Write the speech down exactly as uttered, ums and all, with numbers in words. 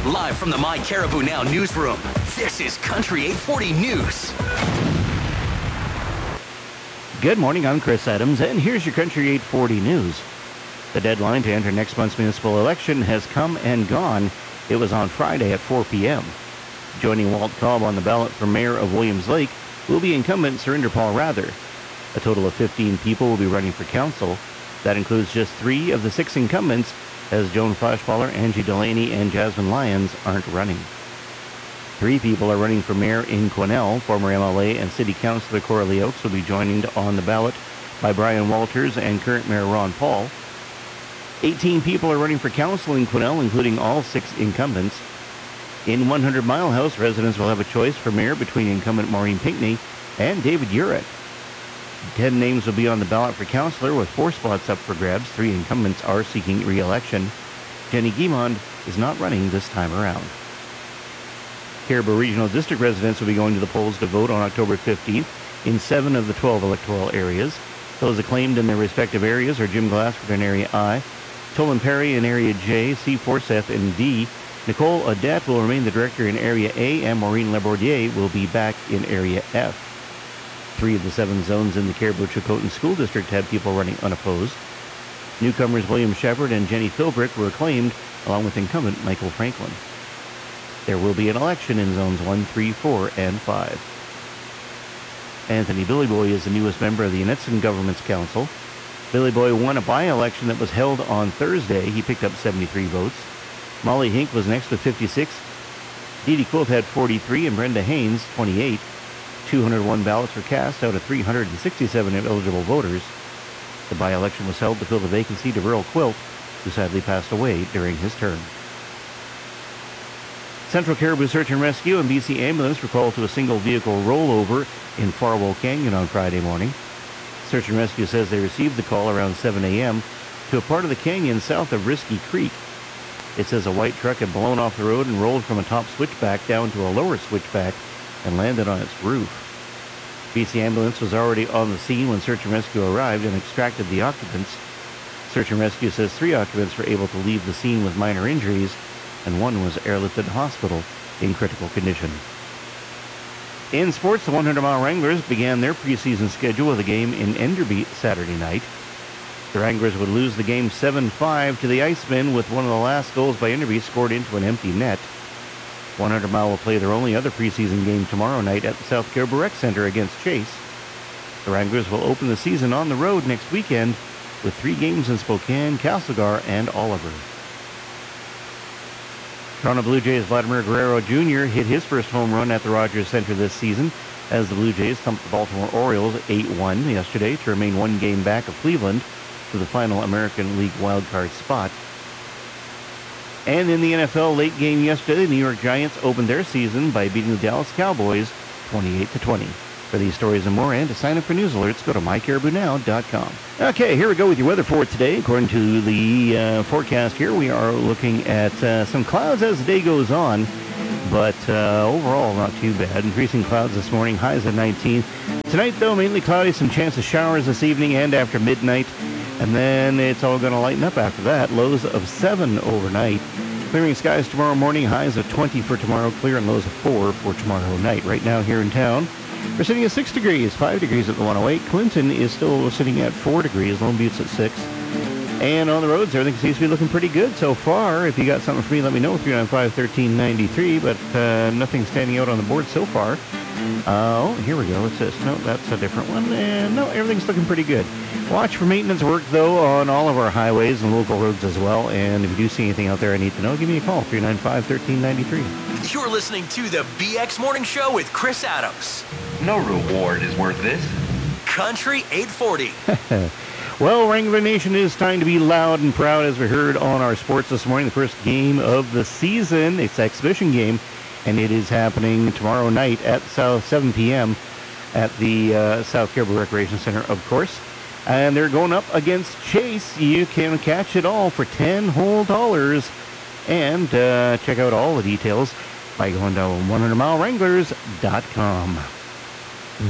Live from the My Caribou Now newsroom, this is Country eight forty News. Good morning, I'm Chris Adams, and here's your Country eight forty News. The deadline to enter next month's municipal election has come and gone. It was on Friday at four p.m. Joining Walt Cobb on the ballot for mayor of Williams Lake will be incumbent Surinder Paul Rather. A total of fifteen people will be running for council. That includes just three of the six incumbents, as Joan Flashballer, Angie Delaney, and Jasmine Lyons aren't running. Three people are running for mayor in Quesnel. Former M L A and City Councilor Coralie Oakes will be joined on the ballot by Brian Walters and current Mayor Ron Paul. eighteen people are running for council in Quesnel, including all six incumbents. In one hundred Mile House, residents will have a choice for mayor between incumbent Maureen Pinckney and David Urett. Ten names will be on the ballot for councilor, with four spots up for grabs. Three incumbents are seeking re-election. Jenny Guimond is not running this time around. Caribou Regional District residents will be going to the polls to vote on October fifteenth in seven of the twelve electoral areas. Those acclaimed in their respective areas are Jim Glassford in Area I, Tolan Perry in Area J, C. Forsyth in D. Nicole Odette will remain the director in Area A, and Maureen Labordier will be back in Area F. Three of the seven zones in the Caribou-Chilcotin School District had people running unopposed. Newcomers William Shepard and Jenny Philbrick were acclaimed, along with incumbent Michael Franklin. There will be an election in zones one, three, four, and five. Anthony Billy Boy is the newest member of the Annetson Government's Council. Billy Boy won a by-election that was held on Thursday. He picked up seventy-three votes. Molly Hink was next with fifty-six. Dee Dee Quilt had forty-three, and Brenda Haynes, twenty-eight. two hundred one ballots were cast out of three hundred sixty-seven eligible voters. The by-election was held to fill the vacancy to Earl Quilt, who sadly passed away during his term. Central Caribou Search and Rescue and B C Ambulance were called to a single-vehicle rollover in Farwell Canyon on Friday morning. Search and Rescue says they received the call around seven a.m. to a part of the canyon south of Risky Creek. It says a white truck had blown off the road and rolled from a top switchback down to a lower switchback and landed on its roof. B C Ambulance was already on the scene when Search and Rescue arrived and extracted the occupants. Search and Rescue says three occupants were able to leave the scene with minor injuries, and one was airlifted to hospital in critical condition. In sports, the one hundred Mile Wranglers began their preseason schedule with a game in Enderby Saturday night. The Wranglers would lose the game seven five to the Icemen, with one of the last goals by Enderby scored into an empty net. one hundred Mile will play their only other preseason game tomorrow night at the South Caribou Rec Center against Chase. The Wranglers will open the season on the road next weekend with three games in Spokane, Castlegar, and Oliver. Toronto Blue Jays Vladimir Guerrero Junior hit his first home run at the Rogers Center this season as the Blue Jays thumped the Baltimore Orioles eight one yesterday to remain one game back of Cleveland for the final American League wildcard spot. And in the N F L late game yesterday, the New York Giants opened their season by beating the Dallas Cowboys twenty-eight to twenty. For these stories and more, and to sign up for news alerts, go to my caribou now dot com. Okay, here we go with your weather for today. According to the uh, forecast here, we are looking at uh, some clouds as the day goes on, but uh, overall not too bad. Increasing clouds this morning, highs at nineteen. Tonight, though, mainly cloudy, some chance of showers this evening and after midnight. And then it's all going to lighten up after that. Lows of seven overnight. Clearing skies tomorrow morning. Highs of twenty for tomorrow. Clear and lows of four for tomorrow night. Right now here in town, we're sitting at six degrees. five degrees at the one oh eight. Clinton is still sitting at four degrees. Lone Butte's at six. And on the roads, everything seems to be looking pretty good so far. If you got something for me, let me know. three nine five, one three nine three. But uh, nothing standing out on the board so far. Uh, oh, here we go. What's this? No, that's a different one. And no, everything's looking pretty good. Watch for maintenance work, though, on all of our highways and local roads as well. And if you do see anything out there I need to know, give me a call, three nine five, one three nine three. You're listening to the B X Morning Show with Chris Adams. No reward is worth this. Country eight forty. Well, Wrangler Nation, it is time to be loud and proud, as we heard on our sports this morning. The first game of the season, it's an exhibition game, and it is happening tomorrow night at seven p.m. at the uh, South Caribou Recreation Center, of course. And they're going up against Chase. You can catch it all for ten whole dollars. And uh, check out all the details by going to one hundred mile wranglers dot com.